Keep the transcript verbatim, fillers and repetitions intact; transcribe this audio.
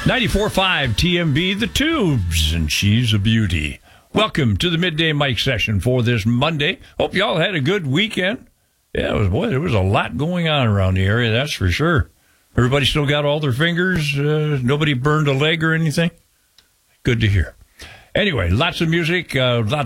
ninety-four point five T M B, The Tubes, and she's a beauty. Welcome to the Midday Mike session for this Monday. Hope y'all had a good weekend. Yeah, it was, boy, there was a lot going on around the area, that's for sure. Everybody still got all their fingers? Uh, nobody burned a leg or anything? Good to hear. Anyway, lots of music, uh, lots